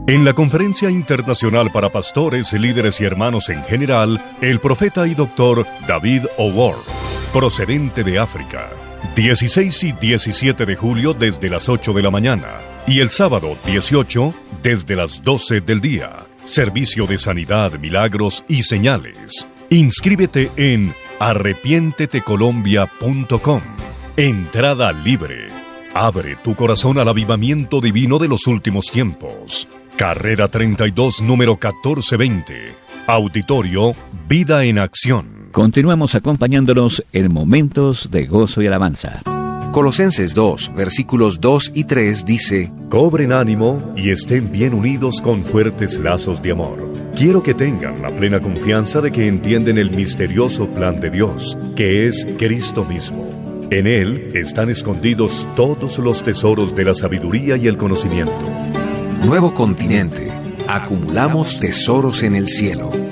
En la Conferencia Internacional para Pastores, Líderes y Hermanos en General, el profeta y doctor David O'Ward, procedente de África, 16 y 17 de julio desde las 8 de la mañana y el sábado 18 desde las 12 del día. Servicio de sanidad, milagros y señales. Inscríbete en arrepientetecolombia.com. Entrada libre. Abre tu corazón al avivamiento divino de los últimos tiempos. Carrera 32, número 1420. Auditorio Vida en Acción. Continuamos acompañándonos en momentos de gozo y alabanza. Colosenses 2, versículos 2 y 3 dice: Cobren ánimo y estén bien unidos con fuertes lazos de amor. Quiero que tengan la plena confianza de que entienden el misterioso plan de Dios, que es Cristo mismo. En Él están escondidos todos los tesoros de la sabiduría y el conocimiento. Nuevo continente. Acumulamos tesoros en el cielo.